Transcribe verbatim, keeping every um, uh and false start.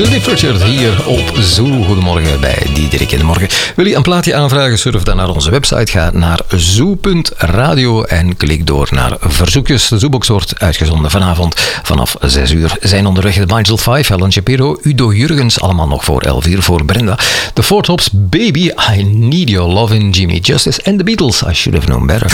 Cliff Richard hier op Zoo. Goedemorgen bij Diederik in de Morgen. Wil je een plaatje aanvragen? Surf dan naar onze website. Ga naar zoo punt radio en klik door naar verzoekjes. De Zoobox wordt uitgezonden vanavond vanaf zes uur. Zijn onderweg de Nigel Five, Helen Shapiro, Udo Jurgens, allemaal nog voor elf uur voor Brenda. The Four Tops, Baby, I Need Your Lovin', Jimmy Justice en The Beatles, I Should Have Known Better.